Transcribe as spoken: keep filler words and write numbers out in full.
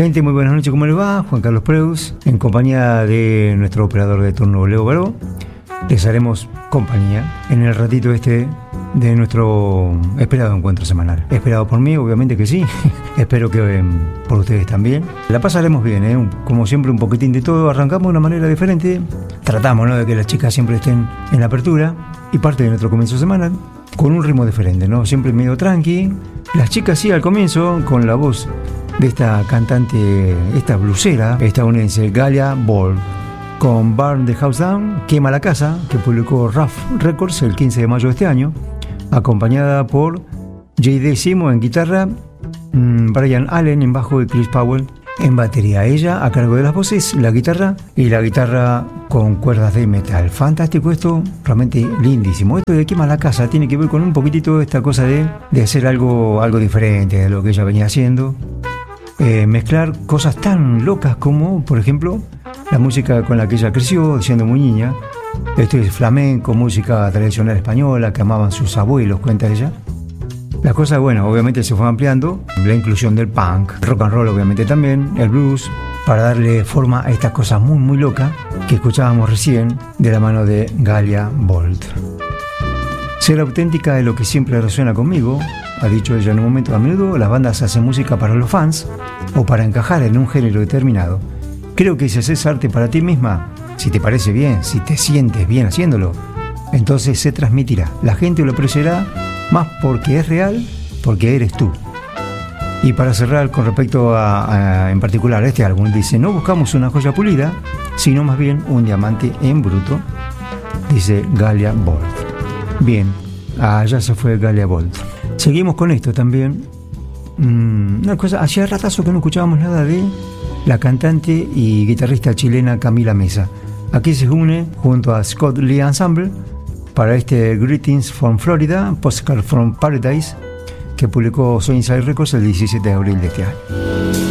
Gente, muy buenas noches, ¿cómo les va? Juan Carlos Preus, en compañía de nuestro operador de turno, Leo Baró. Les haremos compañía en el ratito este de nuestro esperado encuentro semanal. Esperado por mí, obviamente que sí. Espero que eh, por ustedes también. La pasaremos bien, ¿eh? Como siempre, un poquitín de todo. Arrancamos de una manera diferente. Tratamos, ¿no?, de que las chicas siempre estén en la apertura y parte de nuestro comienzo semanal con un ritmo diferente, ¿no? Siempre medio tranqui. Las chicas sí al comienzo con la voz de esta cantante, esta blusera estadounidense, Galia Ball, con Burn the House Down, Quema la Casa, que publicó Rough Records el quince de mayo de este año, acompañada por J D Simo en guitarra, Brian Allen en bajo y Chris Powell en batería. Ella a cargo de las voces, la guitarra y la guitarra con cuerdas de metal. Fantástico esto, realmente lindísimo. Esto de Quema la Casa tiene que ver con un poquitito esta cosa de, de hacer algo, algo diferente de lo que ella venía haciendo. Eh, mezclar cosas tan locas como, por ejemplo, la música con la que ella creció siendo muy niña. Esto es flamenco, música tradicional española que amaban sus abuelos, cuenta ella. Las cosas, bueno, obviamente se fue ampliando, la inclusión del punk, el rock and roll obviamente también, el blues, para darle forma a estas cosas muy muy locas que escuchábamos recién de la mano de Galia Bolt. Ser auténtica es lo que siempre resuena conmigo, ha dicho ella en un momento. A menudo las bandas hacen música para los fans o para encajar en un género determinado. Creo que si haces arte para ti misma, si te parece bien, si te sientes bien haciéndolo, entonces se transmitirá. La gente lo apreciará más porque es real, porque eres tú. Y para cerrar con respecto a, a en particular a este álbum, dice: no buscamos una joya pulida, sino más bien un diamante en bruto, dice Galia Bolt. Bien, allá se fue Galia Bolt. Seguimos con esto también. Mm, una cosa, hacía ratazo que no escuchábamos nada de la cantante y guitarrista chilena Camila Mesa. Aquí se une junto a Scott Lee Ensemble para este Greetings from Florida, Postcard from Paradise, que publicó Suicide Records el diecisiete de abril de este año.